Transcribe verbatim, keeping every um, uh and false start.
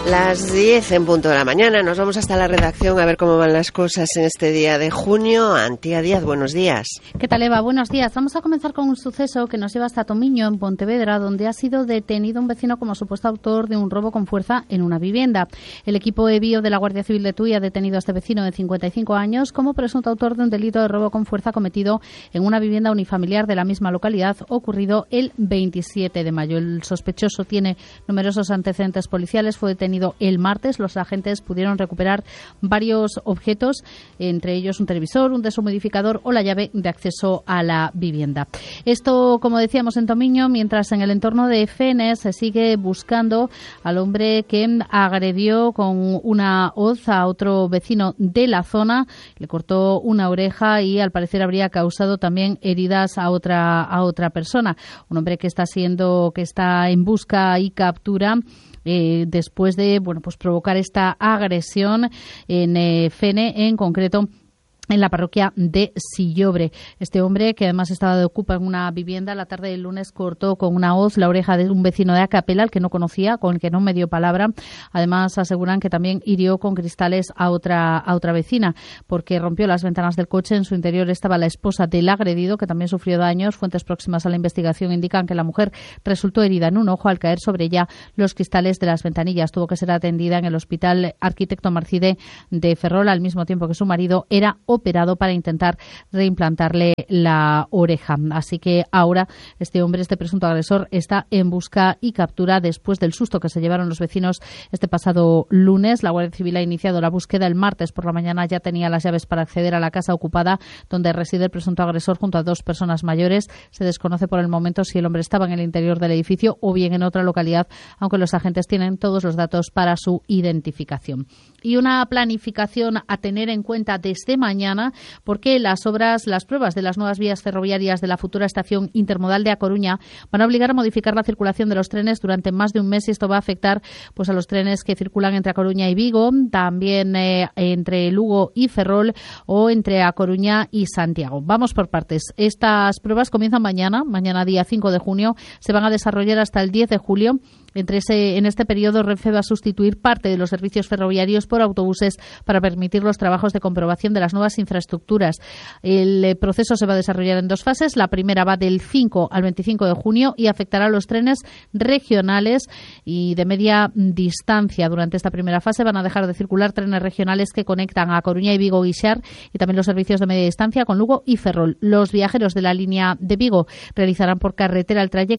Las diez en punto de la mañana. Nos vamos hasta la redacción a ver cómo van las cosas en este día de junio. Antía Díaz, buenos días. ¿Qué tal, Eva? Buenos días. Vamos a comenzar con un suceso que nos lleva hasta Tomiño, en Pontevedra, donde ha sido detenido un vecino como supuesto autor de un robo con fuerza en una vivienda. El equipo EBIO de la Guardia Civil de Tui ha detenido a este vecino de cincuenta y cinco años como presunto autor de un delito de robo con fuerza cometido en una vivienda unifamiliar de la misma localidad, ocurrido el veintisiete de mayo. El sospechoso tiene numerosos antecedentes policiales. Fue detenido el martes. Los agentes pudieron recuperar varios objetos, entre ellos un televisor, un deshumidificador o la llave de acceso a la vivienda. Esto, como decíamos, en Tomiño, mientras en el entorno de Fene se sigue buscando al hombre que agredió con una hoz a otro vecino de la zona, le cortó una oreja y al parecer habría causado también heridas a otra a otra persona. Un hombre que está siendo que está en busca y captura Eh, después de bueno pues provocar esta agresión en eh, Fene, en concreto en la parroquia de Sillobre. Este hombre, que además estaba de ocupa en una vivienda, la tarde del lunes cortó con una hoz la oreja de un vecino de Acapela, al que no conocía, con el que no me dio palabra. Además, aseguran que también hirió con cristales a otra a otra vecina, porque rompió las ventanas del coche. En su interior estaba la esposa del agredido, que también sufrió daños. Fuentes próximas a la investigación indican que la mujer resultó herida en un ojo al caer sobre ella los cristales de las ventanillas. Tuvo que ser atendida en el Hospital Arquitecto Marcide de Ferrol, al mismo tiempo que su marido era operado para intentar reimplantarle la oreja. Así que ahora este hombre, este presunto agresor, está en busca y captura después del susto que se llevaron los vecinos este pasado lunes. La Guardia Civil ha iniciado la búsqueda el martes por la mañana. Ya tenía las llaves para acceder a la casa ocupada donde reside el presunto agresor junto a dos personas mayores. Se desconoce por el momento si el hombre estaba en el interior del edificio o bien en otra localidad, aunque los agentes tienen todos los datos para su identificación. Y una planificación a tener en cuenta desde mañana, porque las obras, las pruebas de las nuevas vías ferroviarias de la futura estación intermodal de A Coruña van a obligar a modificar la circulación de los trenes durante más de un mes, y esto va a afectar pues a los trenes que circulan entre A Coruña y Vigo, también eh, entre Lugo y Ferrol o entre A Coruña y Santiago. Vamos por partes. Estas pruebas comienzan mañana, mañana día cinco de junio, se van a desarrollar hasta el diez de julio. Entre ese, en este periodo, Renfe va a sustituir parte de los servicios ferroviarios por autobuses para permitir los trabajos de comprobación de las nuevas infraestructuras. El proceso se va a desarrollar en dos fases. La primera va del cinco al veinticinco de junio y afectará a los trenes regionales y de media distancia. Durante esta primera fase van a dejar de circular trenes regionales que conectan a Coruña y Vigo Guixar, y también los servicios de media distancia con Lugo y Ferrol. Los viajeros de la línea de Vigo realizarán por carretera el trayecto